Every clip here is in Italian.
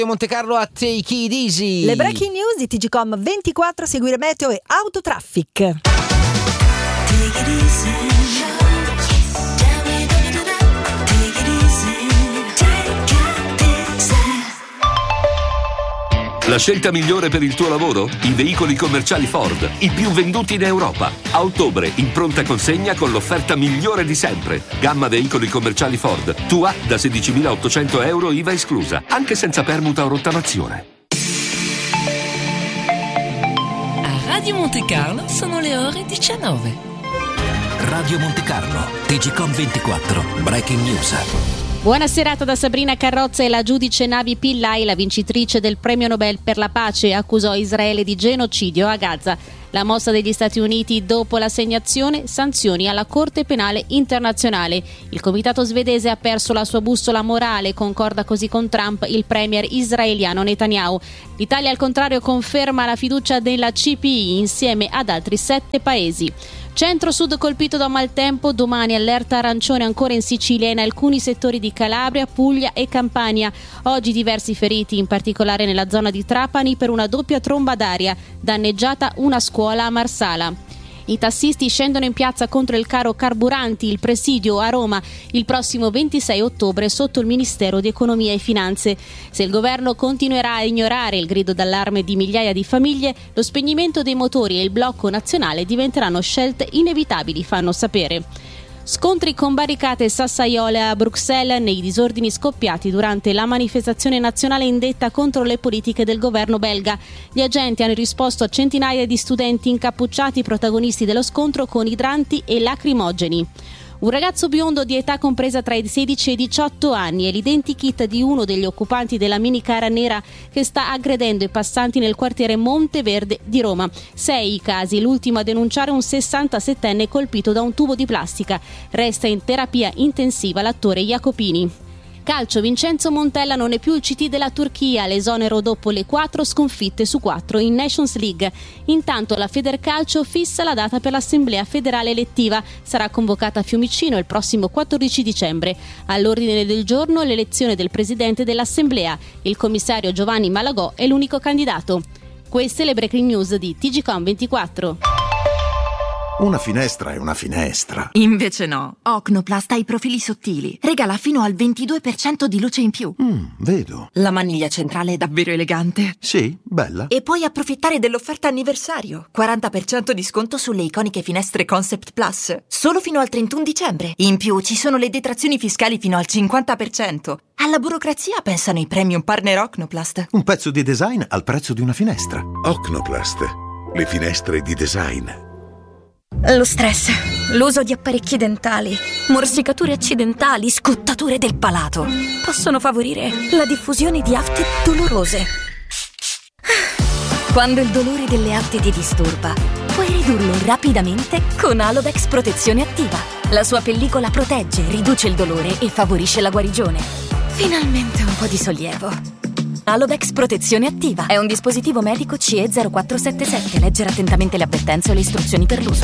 Monte Carlo a Take It Easy. Le breaking news di TGcom 24, seguire meteo e autotraffic. Take it easy. La scelta migliore per il tuo lavoro? I veicoli commerciali Ford, i più venduti in Europa. A ottobre, in pronta consegna con l'offerta migliore di sempre. Gamma veicoli commerciali Ford. Tua da 16.800 euro IVA esclusa, anche senza permuta o rottamazione. A Radio Monte Carlo sono le ore 19. Radio Monte Carlo, TGcom 24, Breaking News. Buona serata da Sabrina Carrozza. E la giudice Navi Pillay, la vincitrice del premio Nobel per la pace, accusò Israele di genocidio a Gaza. La mossa degli Stati Uniti dopo l'assegnazione, sanzioni alla Corte Penale Internazionale. Il comitato svedese ha perso la sua bussola morale, concorda così con Trump il premier israeliano Netanyahu. L'Italia al contrario conferma la fiducia della CPI insieme ad altri 7 paesi. Centro-sud colpito da maltempo, domani allerta arancione ancora in Sicilia e in alcuni settori di Calabria, Puglia e Campania. Oggi diversi feriti, in particolare nella zona di Trapani per una doppia tromba d'aria, danneggiata una scuola a Marsala. I tassisti scendono in piazza contro il caro carburanti, il presidio a Roma, il prossimo 26 ottobre sotto il Ministero di Economia e Finanze. Se il governo continuerà a ignorare il grido d'allarme di migliaia di famiglie, lo spegnimento dei motori e il blocco nazionale diventeranno scelte inevitabili, fanno sapere. Scontri con barricate e sassaiole a Bruxelles nei disordini scoppiati durante la manifestazione nazionale indetta contro le politiche del governo belga. Gli agenti hanno risposto a centinaia di studenti incappucciati protagonisti dello scontro con idranti e lacrimogeni. Un ragazzo biondo di età compresa tra i 16 e i 18 anni è l'identikit di uno degli occupanti della minicara nera che sta aggredendo i passanti nel quartiere Monteverde di Roma. 6 i casi, l'ultimo a denunciare un 67enne colpito da un tubo di plastica. Resta in terapia intensiva l'attore Jacopini. Calcio, Vincenzo Montella non è più il CT della Turchia, l'esonero dopo le 4 sconfitte su 4 in Nations League. Intanto la Federcalcio fissa la data per l'Assemblea federale elettiva. Sarà convocata a Fiumicino il prossimo 14 dicembre. All'ordine del giorno l'elezione del presidente dell'Assemblea. Il commissario Giovanni Malagò è l'unico candidato. Queste le breaking news di TGcom 24. Una finestra è una finestra. Invece no. Ocnoplast ha i profili sottili. Regala fino al 22% di luce in più. Vedo. La maniglia centrale è davvero elegante. Sì, bella. E puoi approfittare dell'offerta anniversario. 40% di sconto sulle iconiche finestre Concept Plus. Solo fino al 31 dicembre. In più ci sono le detrazioni fiscali fino al 50%. Alla burocrazia pensano i premium partner Ocnoplast. Un pezzo di design al prezzo di una finestra. Ocnoplast. Le finestre di design. Lo stress, l'uso di apparecchi dentali, morsicature accidentali, scottature del palato possono favorire la diffusione di afte dolorose. Quando il dolore delle afte ti disturba, puoi ridurlo rapidamente con Alodex Protezione Attiva. La sua pellicola protegge, riduce il dolore e favorisce la guarigione. Finalmente un po' di sollievo. Alodex Protezione Attiva è un dispositivo medico CE 0477. Leggere attentamente le avvertenze o le istruzioni per l'uso.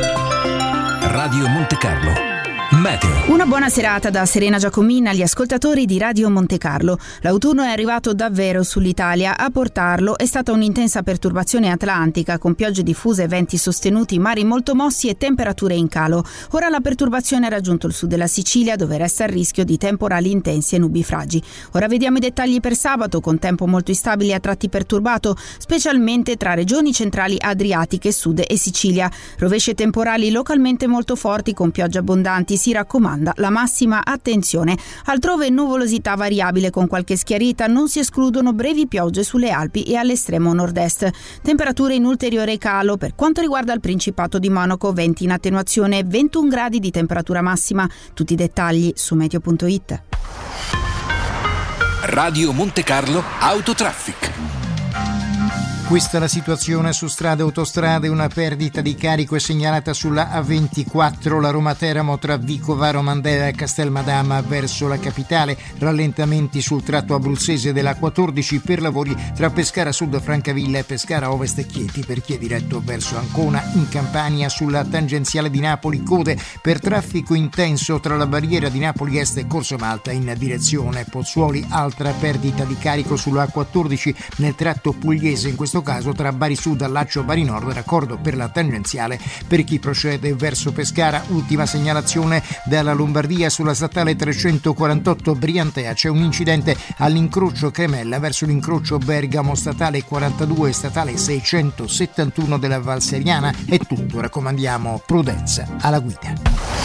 Radio Monte Carlo. Meteo. Una buona serata da Serena Giacomina agli ascoltatori di Radio Monte Carlo. L'autunno è arrivato davvero sull'Italia. A portarlo è stata un'intensa perturbazione atlantica con piogge diffuse e venti sostenuti, mari molto mossi e temperature in calo. Ora la perturbazione ha raggiunto il sud della Sicilia, dove resta il rischio di temporali intensi e nubifragi. Ora vediamo i dettagli per sabato, con tempo molto instabile e a tratti perturbato, specialmente tra regioni centrali adriatiche, sud e Sicilia. Rovesci e temporali localmente molto forti con piogge abbondanti. Si raccomanda la massima attenzione. Altrove nuvolosità variabile con qualche schiarita, non si escludono brevi piogge sulle Alpi e all'estremo nord-est. Temperature in ulteriore calo per quanto riguarda il Principato di Monaco, venti in attenuazione, 21 gradi di temperatura massima. Tutti i dettagli su meteo.it. Radio Monte Carlo Autotraffic. Questa è la situazione su strade e autostrade. Una perdita di carico è segnalata sulla A24, la Roma-Teramo tra Vicovaro Mandela e Castelmadama verso la capitale. Rallentamenti sul tratto abruzzese della A14 per lavori tra Pescara Sud Francavilla e Pescara Ovest Chieti per chi è diretto verso Ancona. In Campania sulla tangenziale di Napoli code per traffico intenso tra la barriera di Napoli Est e Corso Malta in direzione Pozzuoli. Altra perdita di carico sulla A14 nel tratto pugliese, in questo caso tra Bari Sud a Laccio Bari Nord, raccordo per la tangenziale per chi procede verso Pescara. Ultima segnalazione dalla Lombardia sulla statale 348 Briantea, c'è un incidente all'incrocio Cremella verso l'incrocio Bergamo, statale 42 statale 671 della Valseriana. È tutto, raccomandiamo prudenza alla guida.